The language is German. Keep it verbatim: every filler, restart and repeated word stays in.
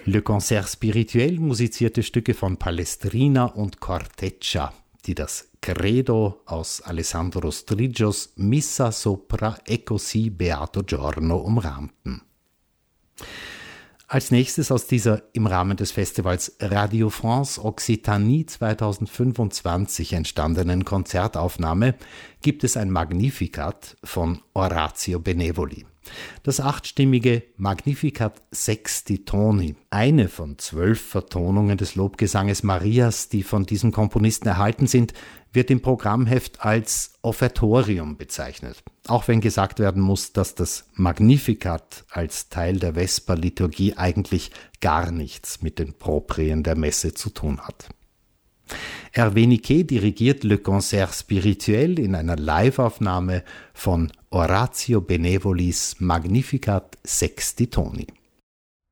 Le Concert Spirituel musizierte Stücke von Palestrina und Corteccia, die das Credo aus Alessandro Strigios Missa sopra e così beato giorno umrahmten. Als nächstes aus dieser im Rahmen des Festivals Radio France Occitanie zweitausendfünfundzwanzig entstandenen Konzertaufnahme gibt es ein Magnificat von Orazio Benevoli. Das achtstimmige Magnificat Sexti Toni, eine von zwölf Vertonungen des Lobgesanges Marias, die von diesem Komponisten erhalten sind, wird im Programmheft als Offertorium bezeichnet. Auch wenn gesagt werden muss, dass das Magnificat als Teil der Vesperliturgie eigentlich gar nichts mit den Proprien der Messe zu tun hat. Hervé Niquet dirigiert Le Concert Spirituel in einer Liveaufnahme von Orazio Benevolis Magnificat Sexti Toni.